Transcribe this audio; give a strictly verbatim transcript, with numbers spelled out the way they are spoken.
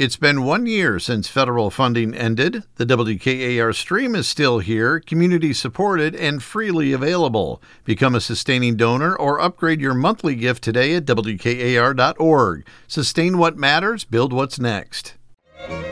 It's been one year since federal funding ended. The W K A R stream is still here, community supported, and freely available. Become a sustaining donor or upgrade your monthly gift today at W K A R dot org. Sustain what matters, build what's next.